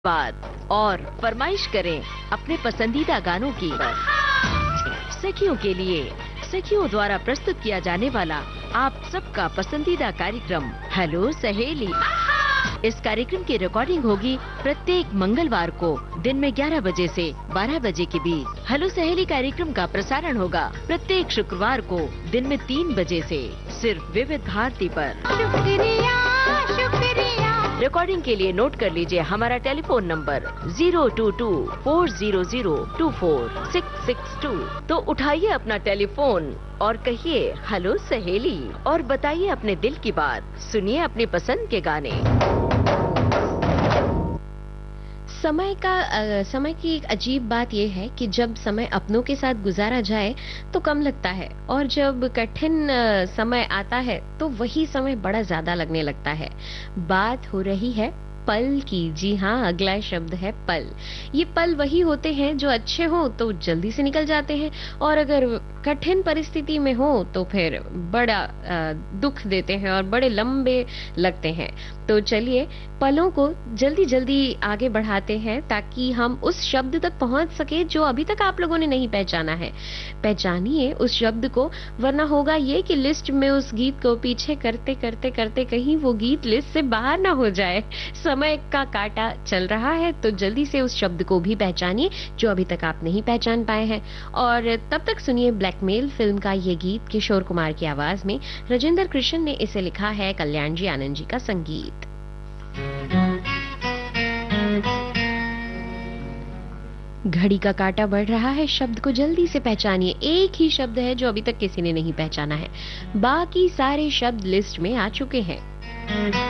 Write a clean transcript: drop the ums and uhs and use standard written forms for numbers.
बात और फरमाइश करें अपने पसंदीदा गानों की। सखियों के लिए सखियों द्वारा प्रस्तुत किया जाने वाला आप सबका पसंदीदा कार्यक्रम हेलो सहेली। इस कार्यक्रम की रिकॉर्डिंग होगी प्रत्येक मंगलवार को दिन में 11 बजे से 12 बजे के बीच। हेलो सहेली कार्यक्रम का प्रसारण होगा प्रत्येक शुक्रवार को दिन में 3 बजे से सिर्फ विविध भारती पर। शुक्रिया शुक्रिया। रिकॉर्डिंग के लिए नोट कर लीजिए हमारा टेलीफोन नंबर 02240024662। तो उठाइए अपना टेलीफोन और कहिए हेलो सहेली और बताइए अपने दिल की बात। सुनिए अपनी पसंद के गाने। समय की एक अजीब बात यह है कि जब समय अपनों के साथ गुजारा जाए तो कम लगता है, और जब कठिन समय आता है तो वही समय बड़ा ज्यादा लगने लगता है। बात हो रही है पल की। जी हाँ, अगला शब्द है पल। ये पल वही होते हैं जो अच्छे हो तो जल्दी से निकल जाते हैं, और अगर कठिन परिस्थिति में हो तो फिर बड़ा दुख देते हैं और बड़े लंबे लगते हैं। तो चलिए पलों को जल्दी जल्दी आगे बढ़ाते हैं ताकि हम उस शब्द तक पहुंच सके जो अभी तक आप लोगों ने नहीं पहचाना है। पहचानिए उस शब्द को, वरना होगा ये कि लिस्ट में उस गीत को पीछे करते करते करते कहीं वो गीत लिस्ट से बाहर ना हो जाए। समय का काटा चल रहा है, तो जल्दी से उस शब्द को भी पहचानिए जो अभी तक आप नहीं पहचान पाए हैं। और तब तक सुनिए ब्लैकमेल फिल्म का ये गीत किशोर कुमार की आवाज में। राजेंद्र कृष्ण ने इसे लिखा है, कल्याण जी आनंद जी का संगीत। घड़ी का काटा बढ़ रहा है, शब्द को जल्दी से पहचानिए। एक ही शब्द है जो अभी तक किसी ने नहीं पहचाना है, बाकी सारे शब्द लिस्ट में आ चुके हैं।